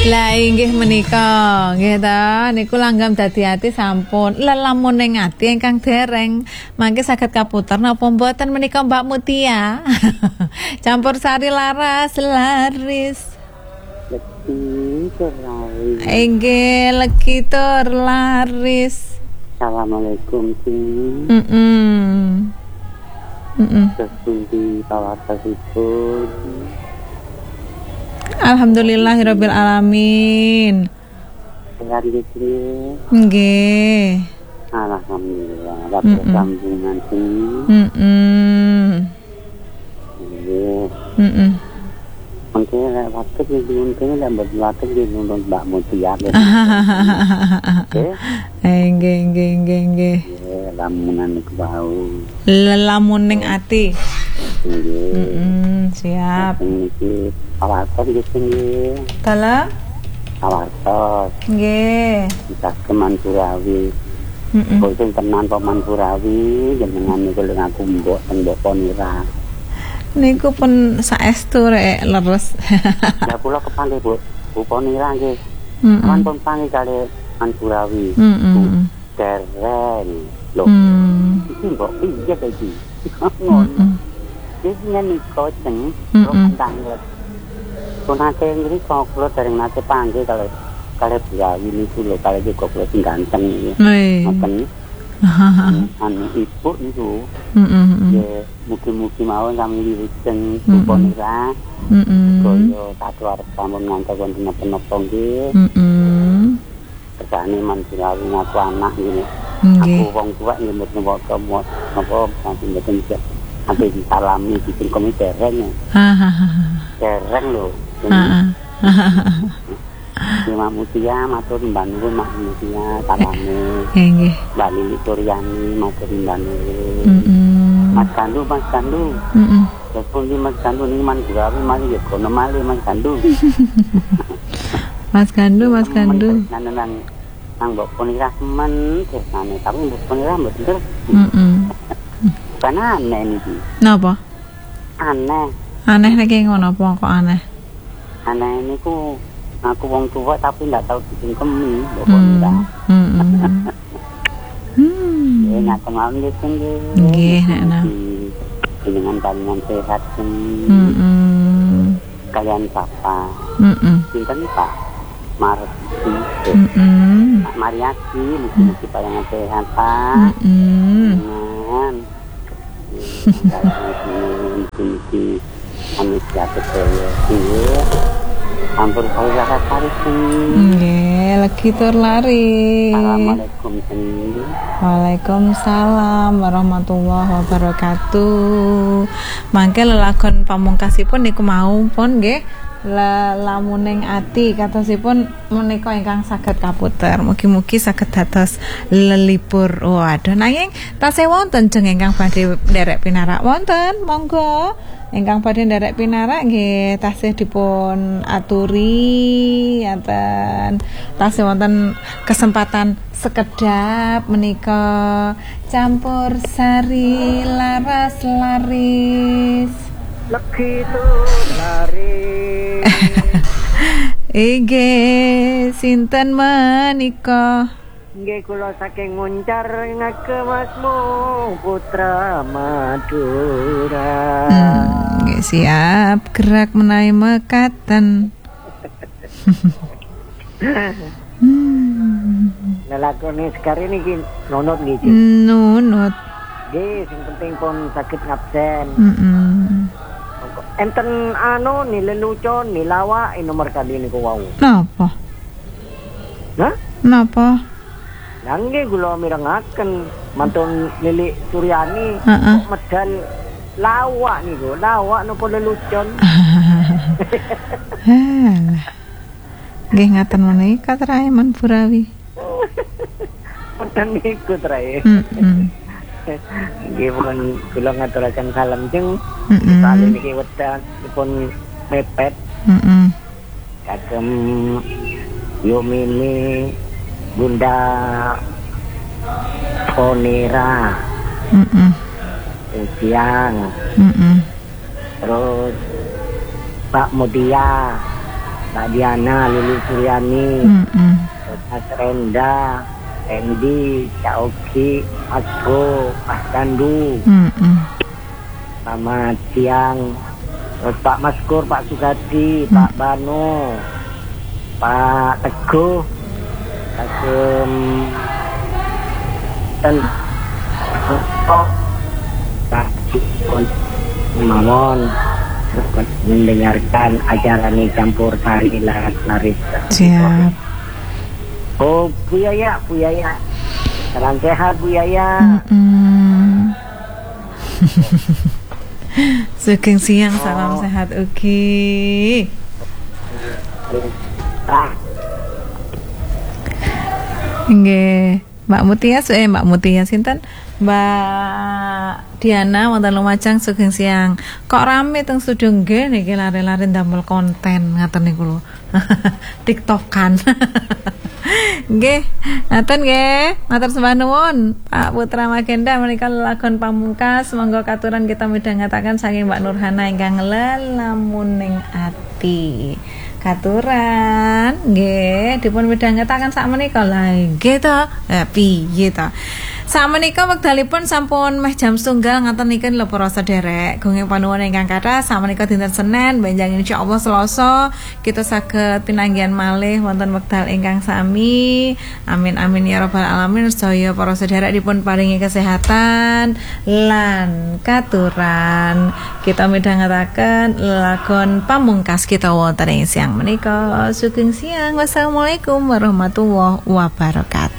Lah inggih menika, nggih ta, niku langgam dadi ati sampun lelamuning ati ingkang dereng mangke saged kaputer napa mboten menika Mbak Mutia. Campur sari laras laris. Legi tur laris. Inggih legi tur laris. Assalamualaikum Cing. Sesundi pawartosipun. Alhamdulillahirabbil alamin. Sehat nggih. Nggih. Alhamdulillah, dapat sambungan Cing. Nggih. Mungkin waktu iki mungkin lek waktu iki nunut Mbak Mutia. Nggih. Lamunan iku bau. Lelamuning ati. Nggih. Siap. Iki pawartos nggih. Tala? Pawartos. Nggih. Kita Mansurawi. Kok sing tenan Pak Mansurawi jenengan niku lek aku mbok teng Ponira. Niku pun saestu rek leres. Ya kula kepanggih Bu Ponira nggih. Kan pun panggih kali Mansurawi. Keren. Loh. Iki mbok piye ta iki? Ngono. Iki niku ceng rokandang. Nate ngriko kula dereng nate panggih kali Burawi niku lho kali kula sing ganteng iki. Ngoten. Anu ibu niku. Ya mugi-mugi mawon sami diwujeng Ponira. Kaya tak keluar sampun ngantos wonten napa-napa nggih. Kersane Mansurawi ngaku anak ngene. Aku wong tuwa nggih mboten napa sampun mboten bisa sampai disalami dicengkemi dereng. Dereng lho. Terima Mutia matur Mbak Nurul Mbak Mutia salame. Nggih. Mbak Lili Suryani matur Mbak Nurul. Mas Kandu. Telepon di Mas Kandu ning Mansurawi mari ya kono mali Mas Kandu. Mas Kandu. Nang Mbok Ponira men desane tapi Mbok Ponira mboten. Karena aneh niki. Napa? Aneh. Aneh nek ngono apa kok aneh? Aneh niku aku wong tua tapi nggak tahu dicengkemi Mbok Ponira. Ya ngaten mawon nggih. Nggih, nek dengan panjenengan sehat kalian Papa. Sinten Pak Marti. Pak Mariati mesti panjenengan sehat Pak. Mesti amit jatuh saya. Ampun kalau zakat tarik nggih, legi tur lari. Assalamualaikum. Waalaikumsalam warahmatullahi wabarakatuh. Mangke lelagon pamungkasipun niku mau pun nggih lamuning ati katosipun menika ingkang saged kaputer. Mugi-mugi saged dados lelipur. Waduh nanging tasih wonten jeng ingkang badhe nderek pinarak wonten. Monggo ingkang badhe nderek pinarak nggih tasih dipun aturi ngaten. Tasih wonten kesempatan sekedap menika campur sari laras laris. Legi tur laris. Inggih sinten menika? Nggih kula saking Muncar ngake Masmu Putra Madura. Nggih siap gerak menawi mekaten. Lelakone sekarang niki nunut nggih. Nunut. Nggih sing penting pun saged ngabsen. Enten ni lelucon ni lawak nomor kali niku wau. Napa? Hah? Napa? Nangge kula mirengaken mantun Lili Suryani kok medal lawak niku. Lawak napa lelucon? Nggih ngaten menika trae Mansurawi. Wonten niku trae. Nggih pun kula ngaturaken salam jeng kali niki wedal dipun mepet kagem Yumini Bunda Ponira Ujiang terus Pak Mutia Mbak Diana, Lili Suryani, Mas Renda, Randy, Cak Oki, Mas Bro, Mas Dandu. Selamat siang. Pak Maskur, Pak Sugadi, Pak Bano, Pak Teguh, dan Mamon mendengarkan acara ini campur sari laris. Siap. Oh, Bu Yaya, salam sehat Bu Yaya. Sugeng siang, salam sehat ugi. Nggih, Mbak Mutia sinten? Mbak Diana wonten Lumajang, sugeng siang. Kok rame teng studio nggih niki lari-lari ndamel konten ngaten niku lho. TikTokan. Nggih, ngaten nggih. Matur sembah nuwun Pak Putra Magenda menika lelagon pamungkas, monggo katuran kita midhangetaken saking Mbak Nurhana ingkang lelamuning ati. Katuran nggih dipun midhangetaken sakmenika lha nggih to. Piye to? Sakmenika wekdalipun sampun meh jam 1 ngaten niki lho para sederek. Gunging panuwun ingkang kathah sakmenika dinten Senin benjang insyaallah Selasa kita saged pinanggihan malih wonten wekdal ingkang sami. Amin amin ya rabbal alamin. Sedaya para sederek dipun paringi kesehatan lan katuran. Kita midhangetaken lagon pamungkas kita wonten ing siang menika. Sugeng siang. Wassalamualaikum warahmatullahi wabarakatuh.